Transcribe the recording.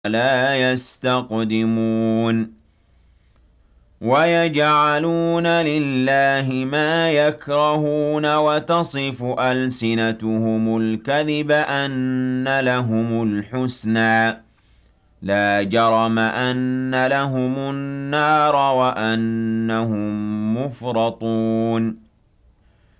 لا يستقدمون ويجعلون لله ما يكرهون وتصف ألسنتهم الكذب أن لهم الحسنى لا جرم أن لهم النار وأنهم مفرطون